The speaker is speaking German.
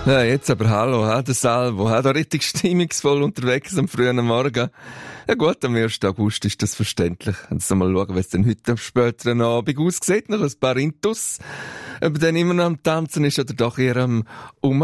Ja, jetzt aber hallo, der Salvo, da richtig stimmungsvoll unterwegs am frühen Morgen. Ja gut, am 1. August ist das verständlich. Jetzt mal schauen, wie es denn heute am späteren Abend aussieht. Noch ein paar Intus. Ob er dann immer noch am Tanzen ist oder doch eher am